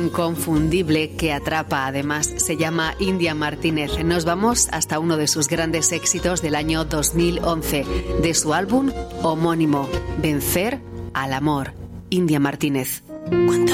Inconfundible que atrapa, además, se llama India Martínez. Nos vamos hasta uno de sus grandes éxitos del año 2011, de su álbum homónimo, Vencer al amor. India Martínez.